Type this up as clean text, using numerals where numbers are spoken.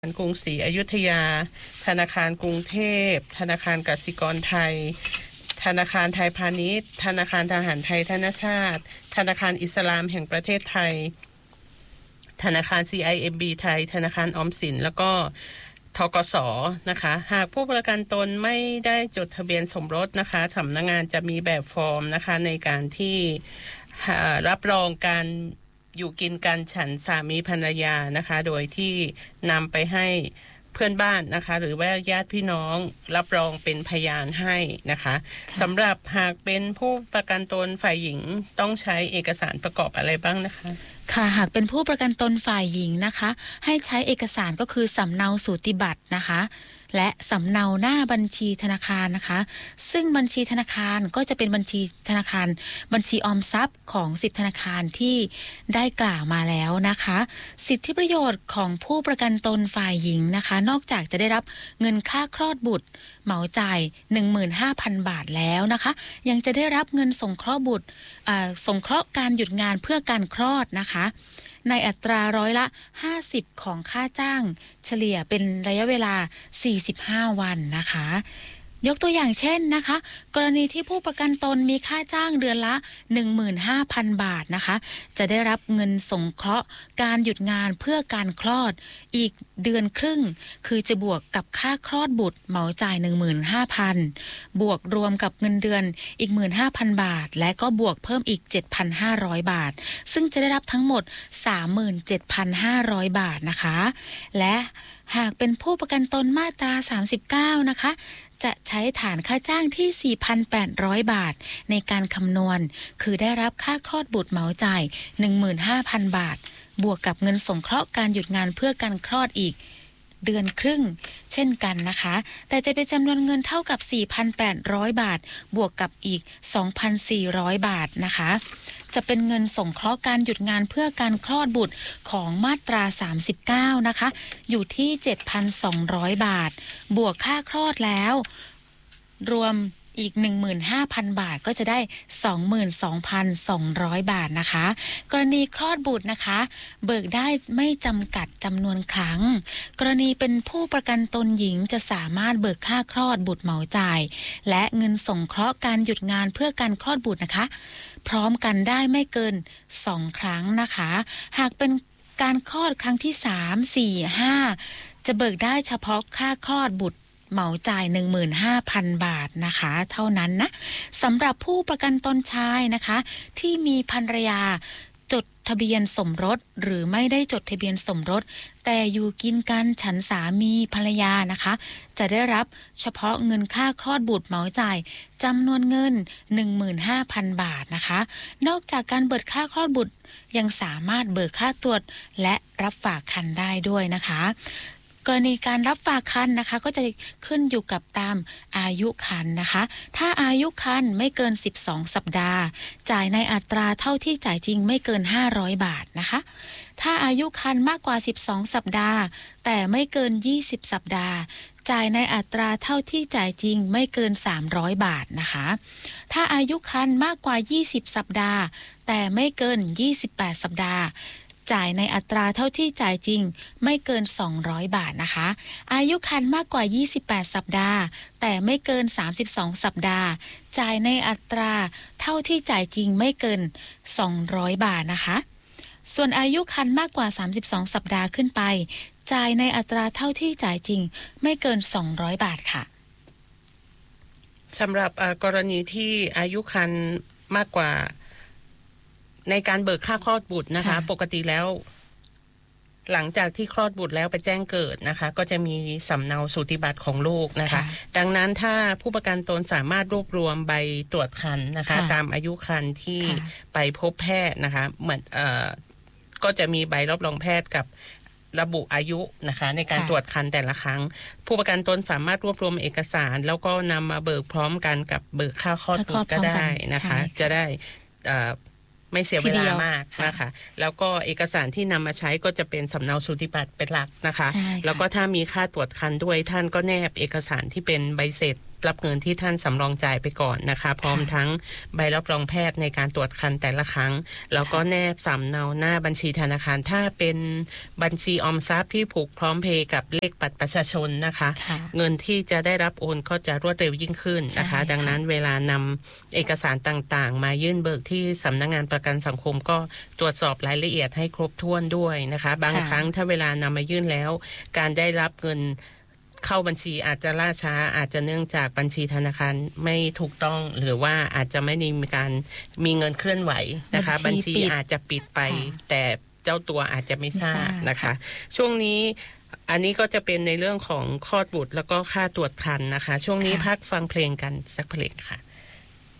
กรุงศรีอยุธยาธนาคารกรุงเทพธนาคารกสิกรไทยธนาคารไทยพาณิชย์ธนาคารทหารไทยธนชาติธนาคารอิสลามแห่งประเทศไทยธนาคาร CIMB ไทยธนาคารออมสินแล้วก็ธกสนะคะหากผู้ประกันตนไม่ได้จดทะเบียนสมรสนะคะสำนักงานจะมีแบบฟอร์มนะคะในการที่รับรองการอยู่กินกันฉันสามีภรรยานะคะโดยที่นำไปให้เพื่อนบ้านนะคะหรือว่าญาติพี่น้องรับรองเป็นพยานให้นะคะสำหรับหากเป็นผู้ประกันตนฝ่ายหญิงต้องใช้เอกสารประกอบอะไรบ้างนะคะค่ะหากเป็นผู้ประกันตนฝ่ายหญิงนะคะให้ใช้เอกสารก็คือสำเนาสูติบัตรนะคะและสำเนาหน้าบัญชีธนาคารนะคะซึ่งบัญชีธนาคารก็จะเป็นบัญชีธนาคารบัญชีออมทรัพย์ของ10ธนาคารที่ได้กล่าวมาแล้วนะคะสิทธิประโยชน์ของผู้ประกันตนฝ่ายหญิงนะคะนอกจากจะได้รับเงินค่าคลอดบุตรเหมาจ่าย 15,000 บาทแล้วนะคะยังจะได้รับเงินสงเคราะห์บุตรสงเคราะห์การหยุดงานเพื่อการคลอดนะคะในอัตราร้อยละ50ของค่าจ้างเฉลี่ยเป็นระยะเวลา45วันนะคะยกตัวอย่างเช่นนะคะกรณีที่ผู้ประกันตนมีค่าจ้างเดือนละ 15,000 บาทนะคะจะได้รับเงินสงเคราะห์การหยุดงานเพื่อการคลอดอีกเดือนครึ่งคือจะบวกกับค่าคลอดบุตรเหมาจ่าย 15,000 บวกรวมกับเงินเดือนอีก 15,000 บาทและก็บวกเพิ่มอีก 7,500 บาทซึ่งจะได้รับทั้งหมด 37,500 บาทนะคะและหากเป็นผู้ประกันตนมาตรา39นะคะจะใช้ฐานค่าจ้างที่ 4,800 บาทในการคำนวณคือได้รับค่าคลอดบุตรเหมาจ่าย 15,000 บาทบวกกับเงินสงเคราะห์การหยุดงานเพื่อการคลอดอีกเดือนครึ่งเช่นกันนะคะแต่จะเป็นจำนวนเงินเท่ากับ 4,800 บาทบวกกับอีก 2,400 บาทนะคะจะเป็นเงินสงเคราะห์การหยุดงานเพื่อการคลอดบุตรของมาตรา39นะคะอยู่ที่ 7,200 บาทบวกค่าคลอดแล้วรวมอีก 15,000 บาทก็จะได้ 22,200 บาทนะคะกรณีคลอดบุตรนะคะเบิกได้ไม่จำกัดจำนวนครั้งกรณีเป็นผู้ประกันตนหญิงจะสามารถเบิกค่าคลอดบุตรเหมาจ่ายและเงินสงเคราะห์การหยุดงานเพื่อการคลอดบุตรนะคะพร้อมกันได้ไม่เกิน2ครั้งนะคะหากเป็นการคลอดครั้งที่3 4 5จะเบิกได้เฉพาะค่าคลอดบุตรเหมาจ่าย 15,000 บาทนะคะเท่านั้นนะสำหรับผู้ประกันตนชายนะคะที่มีภรรยาจดทะเบียนสมรสหรือไม่ได้จดทะเบียนสมรสแต่อยู่กินกันฉันสามีภรรยานะคะจะได้รับเฉพาะเงินค่าคลอดบุตรเหมาจ่ายจำนวนเงิน 15,000 บาทนะคะนอกจากการเบิกค่าคลอดบุตรยังสามารถเบิกค่าตรวจและรับฝากครรภ์ได้ด้วยนะคะกรณีการรับฝากครรภ์นะคะก็จะขึ้นอยู่กับตามอายุครรภ์นะคะถ้าอายุครรภ์ไม่เกิน12สัปดาห์จ่ายในอัตราเท่าที่จ่ายจริงไม่เกิน500บาทนะคะถ้าอายุครรภ์มากกว่า12สัปดาห์แต่ไม่เกิน20สัปดาห์จ่ายในอัตราเท่าที่จ่ายจริงไม่เกิน300บาทนะคะถ้าอายุครรภ์มากกว่า20สัปดาห์แต่ไม่เกิน28สัปดาห์จ่ายในอัตราเท่าที่จ่ายจริงไม่เกิน200บาทนะคะอายุครรภ์มากกว่า28สัปดาห์แต่ไม่เกิน32สัปดาห์จ่ายในอัตราเท่าที่จ่ายจริงไม่เกิน200บาทนะคะส่วนอายุครรภ์มากกว่า32สัปดาห์ขึ้นไปจ่ายในอัตราเท่าที่จ่ายจริงไม่เกิน200บาทค่ะสำหรับกรณีที่อายุครรภ์มากกว่าในการเบิกค่าคลอดบุตรนะคะปกติแล้วหลังจากที่คลอดบุตรแล้วไปแจ้งเกิดนะคะก็จะมีสำเนาสูติบัตรของลูกนะคะดังนั้นถ้าผู้ประกันตนสามารถรวบรวมใบตรวจครรภ์นะคะตามอายุครรภ์ที่ไปพบแพทย์นะคะเหมือนก็จะมีใบรับรองแพทย์กับระบุอายุนะคะในการตรวจครรภ์แต่ละครั้งผู้ประกันตนสามารถรวบรวมเอกสารแล้วก็นำมาเบิกพร้อมกันกับเบิกค่าคลอดบุตรก็ได้นะคะจะได้ไม่เสียเวลามากนะคะแล้วก็เอกสารที่นำมาใช้ก็จะเป็นสำเนาสูติบัตรเป็นหลักนะคะแล้วก็ถ้ามีค่าตรวจครรภ์ด้วยท่านก็แนบเอกสารที่เป็นใบเสร็จรับเงินที่ท่านสำรองจ่ายไปก่อนนะคะพร้อมทั้งใบรับรองแพทย์ในการตรวจคันแต่ละครั้งแล้วก็แนบสำเนาหน้าบัญชีธนาคารถ้าเป็นบัญชีออมทรัพย์ที่ผูกพร้อมเพย์กับเลขบัตรประชาชนนะคะเงินที่จะได้รับโอนก็จะรวดเร็วยิ่งขึ้นนะคะดังนั้นเวลานำเอกสารต่างๆมายื่นเบิกที่สำนักงานประกันสังคมก็ตรวจสอบรายละเอียดให้ครบถ้วนด้วยนะคะบางครั้งถ้าเวลานำมายื่นแล้วการได้รับเงินเข้าบัญชีอาจจะล่าช้าอาจจะเนื่องจากบัญชีธนาคารไม่ถูกต้องหรือว่าอาจจะไม่ได้มีเงินเคลื่อนไหวนะคะบัญชีอาจจะปิดไปแต่เจ้าตัวอาจจะไม่ทราบนะคะช่วงนี้อันนี้ก็จะเป็นในเรื่องของคลอดบุตรแล้วก็ค่าตรวจครรภ์นะคะช่วงนี้พักฟังเพลงกันสักเพลงค่ะ